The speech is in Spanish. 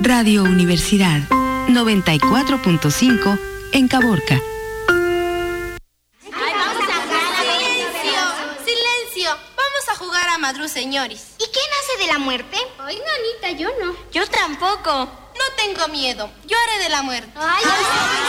Radio Universidad 94.5 en Caborca. ¡Silencio! Vamos a jugar a Madru Señoris. ¿Y qué nace de la muerte? Ay, nanita, yo no. Yo tampoco. No tengo miedo. Yo haré de la muerte. Ay,